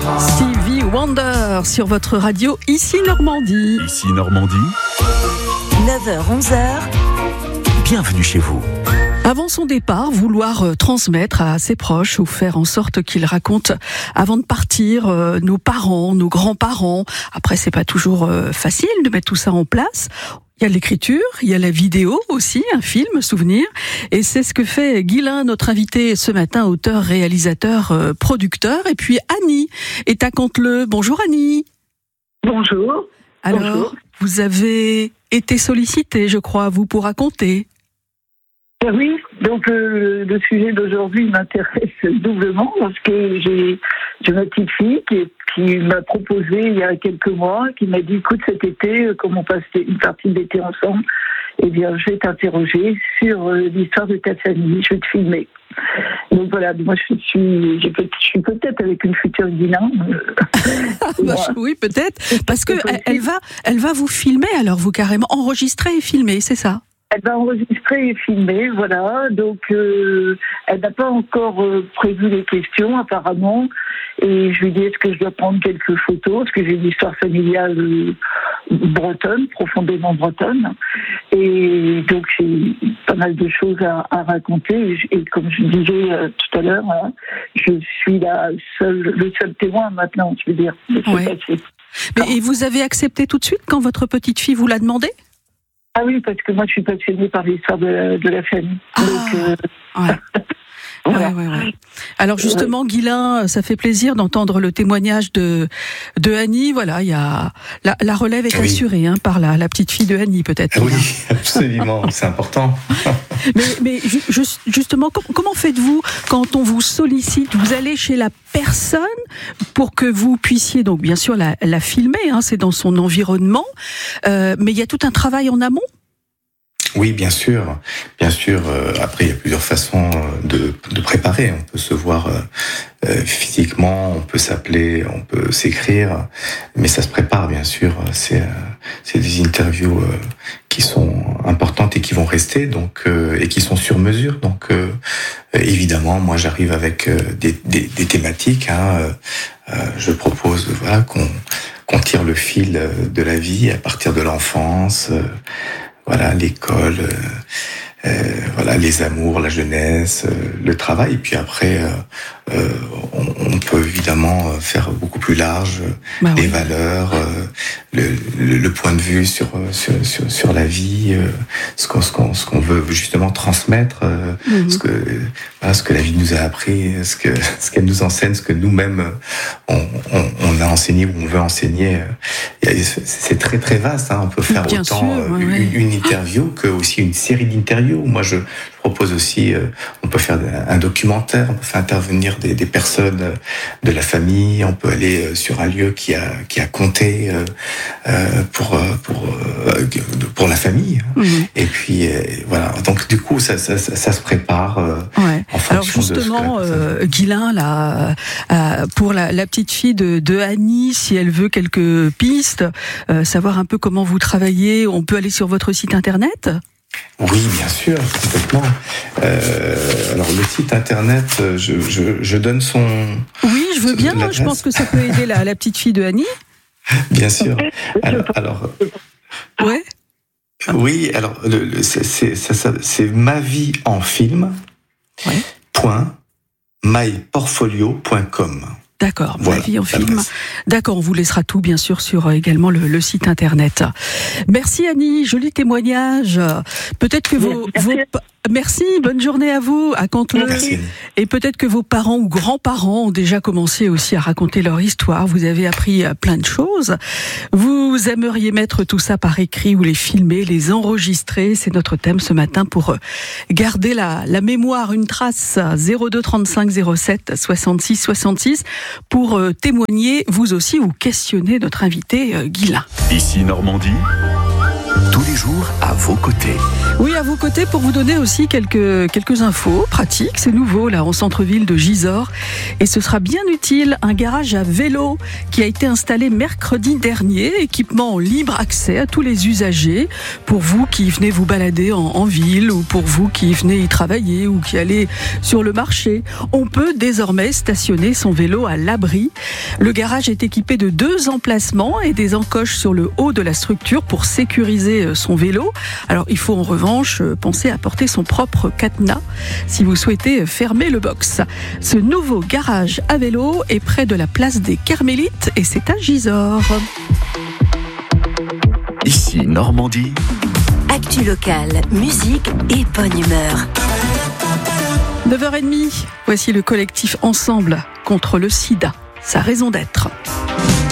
Stevie Wonder sur votre radio Ici Normandie. Ici Normandie. 9h-11h. Bienvenue chez vous. Avant son départ, vouloir transmettre à ses proches ou faire en sorte qu'ils racontent avant de partir nos parents, nos grands-parents. Après, c'est pas toujours facile de mettre tout ça en place. Il y a l'écriture, il y a la vidéo aussi, un film, souvenir. Et c'est ce que fait Guylain, notre invité ce matin, auteur, réalisateur, producteur. Et puis Annie est à Canteleu. Bonjour Annie. Bonjour. Alors, Bonjour. Vous avez été sollicitée, je crois, vous, pour raconter. Oui, donc le sujet d'aujourd'hui m'intéresse doublement parce que j'ai ma petite fille qui m'a proposé il y a quelques mois, qui m'a dit écoute cet été, comme on passe une partie de l'été ensemble, eh bien je vais t'interroger sur l'histoire de ta famille, je vais te filmer. Donc voilà, moi je suis peut-être avec une future Guylain. Oui, peut-être, parce que elle va vous filmer, alors vous carrément enregistrer et filmer, c'est ça? Elle va enregistrer et filmer, voilà. Donc, elle n'a pas encore prévu les questions, apparemment. Et je lui dis, est-ce que je dois prendre quelques photos? Parce que j'ai une histoire familiale bretonne, profondément bretonne. Et donc, j'ai pas mal de choses à raconter. Et comme je disais tout à l'heure, je suis le seul témoin maintenant, je veux dire. Ouais. Mais et vous avez accepté tout de suite quand votre petite fille vous l'a demandé? Ah oui, parce que moi, je suis passionnée par l'histoire de la famille. Donc, ouais. Voilà. Ouais. Alors justement, Guylain, ça fait plaisir d'entendre le témoignage de Annie. Voilà, il y a la relève est assurée par la petite fille de Annie, peut-être. Oui, absolument, c'est important. Mais justement, comment faites-vous quand on vous sollicite? Vous allez chez la personne pour que vous puissiez donc bien sûr la filmer. C'est dans son environnement, mais il y a tout un travail en amont. Oui, bien sûr. Après, il y a plusieurs façons de préparer. On peut se voir physiquement, on peut s'appeler, on peut s'écrire, mais ça se prépare, bien sûr. C'est des interviews qui sont importantes et qui vont rester, donc et qui sont sur mesure. Donc, évidemment, moi, j'arrive avec des thématiques. Je propose, voilà, qu'on tire le fil de la vie à partir de l'enfance. Voilà, l'école, voilà, les amours, la jeunesse, le travail. Et puis après, on peut évidemment faire beaucoup plus large, les valeurs, le point de vue sur la vie, ce qu'on veut justement transmettre, ce que la vie nous a appris, ce qu'elle nous enseigne, ce que nous-mêmes on a enseigné ou on veut enseigner. C'est très très vaste. On peut faire bien autant sûr, une interview que aussi une série d'interviews. Moi, je propose aussi, on peut faire un documentaire, on peut faire intervenir des personnes de la famille, on peut aller sur un lieu qui a compté pour la famille. Et puis voilà. Donc du coup, ça se prépare. En fonction. Alors justement, Guylain, là, pour la petite fille de Annie, si elle veut quelques pistes, savoir un peu comment vous travaillez, on peut aller sur votre site internet. Oui, bien sûr, complètement. Alors le site internet, je donne son. Oui, je veux bien. Je pense que ça peut aider la petite fille de Annie. Bien sûr. Alors. Ouais. Oui, alors c'est ma vie en film. .myportfolio.com. D'accord, voilà, ma vie en film. D'accord, on vous laissera tout bien sûr sur également le site internet. Merci Annie, joli témoignage. Peut-être que merci, bonne journée à vous à Canteleu. Merci. Et peut-être que vos parents ou grands-parents ont déjà commencé aussi à raconter leur histoire. Vous avez appris plein de choses. Vous aimeriez mettre tout ça par écrit ou les filmer, les enregistrer. C'est notre thème ce matin pour garder la mémoire, une trace. 02 35 07 66 66 pour témoigner vous aussi ou questionner notre invité Guylain. Ici Normandie, tous les jours à vos côtés. Oui, à vos côtés pour vous donner aussi quelques infos pratiques. C'est nouveau là en centre-ville de Gisors et ce sera bien utile. Un garage à vélo qui a été installé mercredi dernier, équipement en libre accès à tous les usagers. Pour vous qui venez vous balader en ville ou pour vous qui venez y travailler ou qui allez sur le marché, on peut désormais stationner son vélo à l'abri. Le garage est équipé de 2 emplacements et des encoches sur le haut de la structure pour sécuriser son vélo. Alors il faut en revanche penser à porter son propre cadenas si vous souhaitez fermer le box. Ce nouveau garage à vélo est près de la place des Carmélites et c'est à Gisors. Ici Normandie. Actu locale, musique et bonne humeur. 9h30, voici le collectif Ensemble contre le sida. Sa raison d'être.